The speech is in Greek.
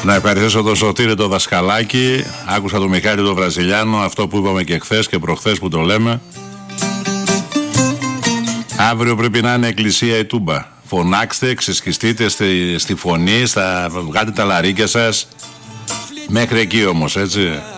Να ευχαριστήσω τον Σωτήρη το δασκαλάκι. Άκουσα τον Μιχάλη το Βραζιλιάνο, αυτό που είπαμε και χθες και προχθές που το λέμε. Αύριο πρέπει να είναι εκκλησία η Τούμπα. Φωνάξτε, ξεσκιστείτε στη φωνή, βγάλτε τα λαρίκια σας. Μέχρι εκεί όμως, έτσι.